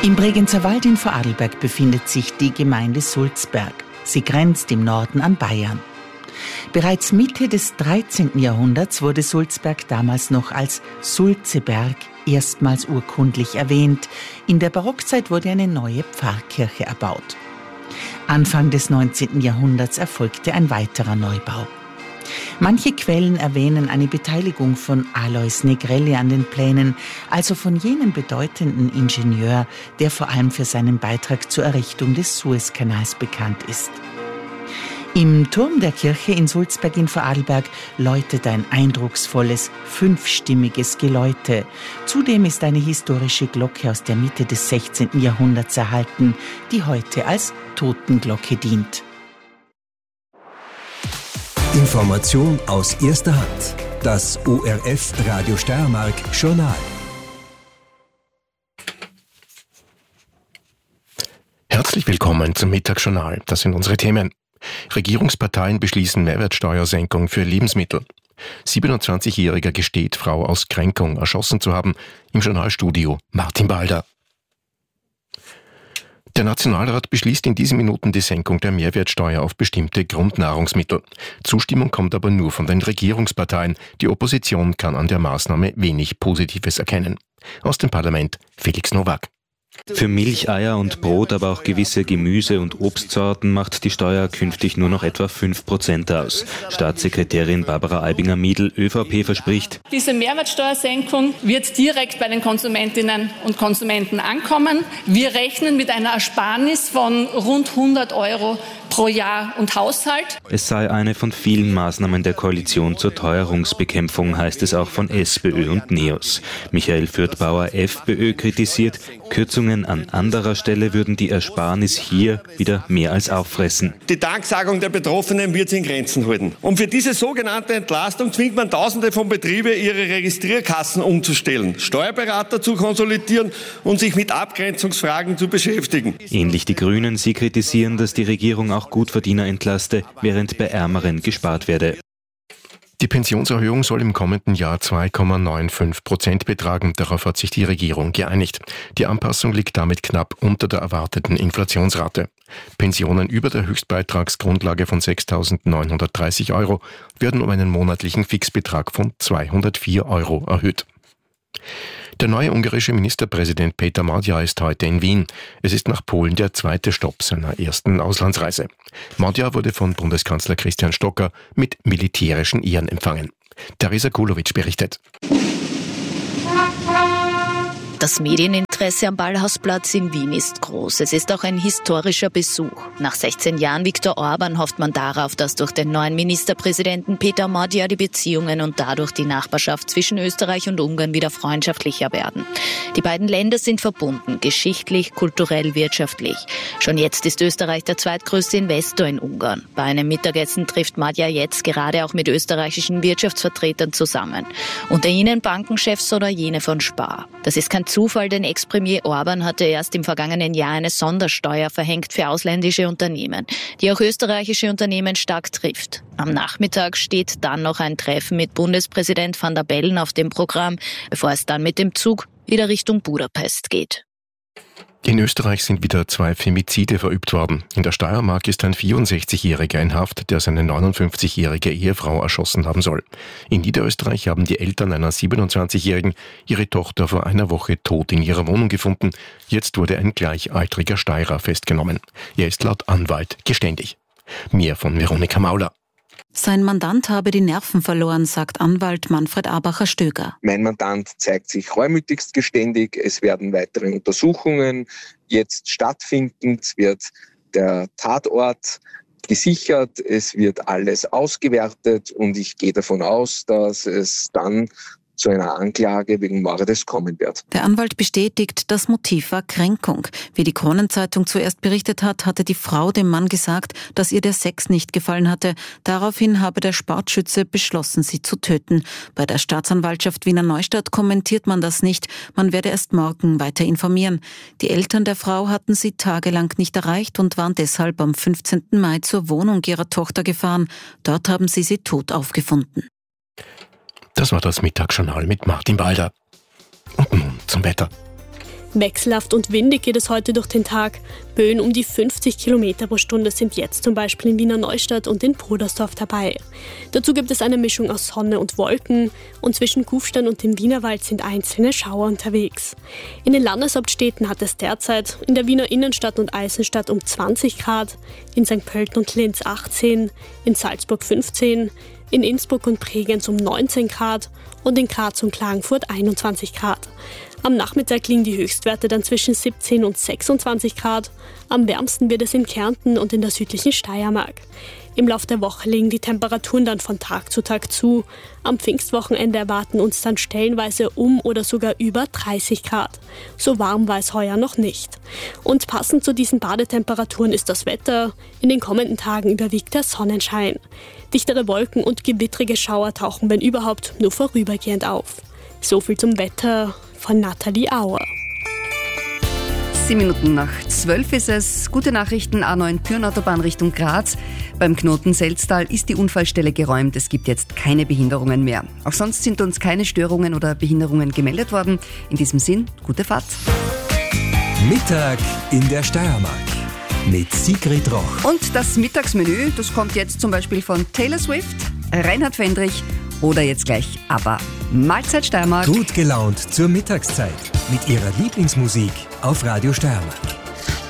Im Bregenzer Wald in Vorarlberg befindet sich die Gemeinde Sulzberg. Sie grenzt im Norden an Bayern. Bereits Mitte des 13. Jahrhunderts wurde Sulzberg damals noch als Sulzeberg erstmals urkundlich erwähnt. In der Barockzeit wurde eine neue Pfarrkirche erbaut. Anfang des 19. Jahrhunderts erfolgte ein weiterer Neubau. Manche Quellen erwähnen eine Beteiligung von Alois Negrelli an den Plänen, also von jenem bedeutenden Ingenieur, der vor allem für seinen Beitrag zur Errichtung des Suezkanals bekannt ist. Im Turm der Kirche in Sulzberg in Vorarlberg läutet ein eindrucksvolles, 5-stimmiges Geläute. Zudem ist eine historische Glocke aus der Mitte des 16. Jahrhunderts erhalten, die heute als Totenglocke dient. Information aus erster Hand. Das ORF Radio Steiermark Journal. Herzlich willkommen zum Mittagsjournal. Das sind unsere Themen. Regierungsparteien beschließen Mehrwertsteuersenkung für Lebensmittel. 27-Jähriger gesteht, Frau aus Kränkung erschossen zu haben. Im Journalstudio Martin Balder. Der Nationalrat beschließt in diesen Minuten die Senkung der Mehrwertsteuer auf bestimmte Grundnahrungsmittel. Zustimmung kommt aber nur von den Regierungsparteien. Die Opposition kann an der Maßnahme wenig Positives erkennen. Aus dem Parlament Felix Nowak. Für Milch, Eier und Brot, aber auch gewisse Gemüse- und Obstsorten macht die Steuer künftig nur noch etwa 5% aus. Staatssekretärin Barbara Aibinger-Miedl, ÖVP, verspricht: Diese Mehrwertsteuersenkung wird direkt bei den Konsumentinnen und Konsumenten ankommen. Wir rechnen mit einer Ersparnis von rund 100 € pro Jahr und Haushalt. Es sei eine von vielen Maßnahmen der Koalition zur Teuerungsbekämpfung, heißt es auch von SPÖ und NEOS. Michael Fürthbauer, FPÖ, kritisiert, Kürzungen an anderer Stelle würden die Ersparnis hier wieder mehr als auffressen. Die Danksagung der Betroffenen wird sich in Grenzen halten. Und für diese sogenannte Entlastung zwingt man Tausende von Betrieben, ihre Registrierkassen umzustellen, Steuerberater zu konsolidieren und sich mit Abgrenzungsfragen zu beschäftigen. Ähnlich die Grünen, sie kritisieren, dass die Regierung auch Gutverdiener entlaste, während bei Ärmeren gespart werde. Die Pensionserhöhung soll im kommenden Jahr 2,95% betragen. Darauf hat sich die Regierung geeinigt. Die Anpassung liegt damit knapp unter der erwarteten Inflationsrate. Pensionen über der Höchstbeitragsgrundlage von 6.930 € werden um einen monatlichen Fixbetrag von 204 € erhöht. Der neue ungarische Ministerpräsident Péter Magyar ist heute in Wien. Es ist nach Polen der zweite Stopp seiner ersten Auslandsreise. Magyar wurde von Bundeskanzler Christian Stocker mit militärischen Ehren empfangen. Teresa Kulowitsch berichtet. Das Medieninteresse am Ballhausplatz in Wien ist groß. Es ist auch ein historischer Besuch. Nach 16 Jahren Viktor Orban hofft man darauf, dass durch den neuen Ministerpräsidenten Péter Magyar die Beziehungen und dadurch die Nachbarschaft zwischen Österreich und Ungarn wieder freundschaftlicher werden. Die beiden Länder sind verbunden, geschichtlich, kulturell, wirtschaftlich. Schon jetzt ist Österreich der zweitgrößte Investor in Ungarn. Bei einem Mittagessen trifft Magyar jetzt gerade auch mit österreichischen Wirtschaftsvertretern zusammen. Unter ihnen Bankenchefs oder jene von Spar. Das ist kein Zufall, denn Ex-Premier Orban hatte erst im vergangenen Jahr eine Sondersteuer verhängt für ausländische Unternehmen, die auch österreichische Unternehmen stark trifft. Am Nachmittag steht dann noch ein Treffen mit Bundespräsident Van der Bellen auf dem Programm, bevor es dann mit dem Zug wieder Richtung Budapest geht. In Österreich sind wieder 2 Femizide verübt worden. In der Steiermark ist ein 64-Jähriger in Haft, der seine 59-jährige Ehefrau erschossen haben soll. In Niederösterreich haben die Eltern einer 27-Jährigen ihre Tochter vor einer Woche tot in ihrer Wohnung gefunden. Jetzt wurde ein gleichaltriger Steirer festgenommen. Er ist laut Anwalt geständig. Mehr von Veronika Mauler. Sein Mandant habe die Nerven verloren, sagt Anwalt Manfred Abacher-Stöger. Mein Mandant zeigt sich reumütigst geständig. Es werden weitere Untersuchungen jetzt stattfinden. Es wird der Tatort gesichert. Es wird alles ausgewertet und ich gehe davon aus, dass es dann zu einer Anklage wegen Mordes kommen wird. Der Anwalt bestätigt, das Motiv war Kränkung. Wie die Kronenzeitung zuerst berichtet hat, hatte die Frau dem Mann gesagt, dass ihr der Sex nicht gefallen hatte. Daraufhin habe der Sportschütze beschlossen, sie zu töten. Bei der Staatsanwaltschaft Wiener Neustadt kommentiert man das nicht. Man werde erst morgen weiter informieren. Die Eltern der Frau hatten sie tagelang nicht erreicht und waren deshalb am 15. Mai zur Wohnung ihrer Tochter gefahren. Dort haben sie tot aufgefunden. Das war das Mittagsjournal mit Martin Balder. Und nun zum Wetter. Wechselhaft und windig geht es heute durch den Tag. Böen um die 50 Kilometer pro Stunde sind jetzt zum Beispiel in Wiener Neustadt und in Brudersdorf dabei. Dazu gibt es eine Mischung aus Sonne und Wolken und zwischen Kufstein und dem Wienerwald sind einzelne Schauer unterwegs. In den Landeshauptstädten hat es derzeit in der Wiener Innenstadt und Eisenstadt um 20 Grad, in St. Pölten und Linz 18, in Salzburg 15, in Innsbruck und Bregenz um 19 Grad und in Graz und Klagenfurt 21 Grad. Am Nachmittag liegen die Höchstwerte dann zwischen 17 und 26 Grad. Am wärmsten wird es in Kärnten und in der südlichen Steiermark. Im Laufe der Woche legen die Temperaturen dann von Tag zu Tag zu. Am Pfingstwochenende erwarten uns dann stellenweise oder sogar über 30 Grad. So warm war es heuer noch nicht. Und passend zu diesen Badetemperaturen ist das Wetter. In den kommenden Tagen überwiegt der Sonnenschein. Dichtere Wolken und gewittrige Schauer tauchen, wenn überhaupt, nur vorübergehend auf. So viel zum Wetter von Nathalie Auer. 7:07 ist es. Gute Nachrichten, A9 Pürnautobahn Richtung Graz. Beim Knoten Selztal ist die Unfallstelle geräumt. Es gibt jetzt keine Behinderungen mehr. Auch sonst sind uns keine Störungen oder Behinderungen gemeldet worden. In diesem Sinn, gute Fahrt. Mittag in der Steiermark mit Sigrid Roch. Und das Mittagsmenü, das kommt jetzt zum Beispiel von Taylor Swift, Reinhard Fendrich oder jetzt gleich ABBA. Mahlzeit Steiermark. Gut gelaunt zur Mittagszeit mit ihrer Lieblingsmusik auf Radio Steiermark.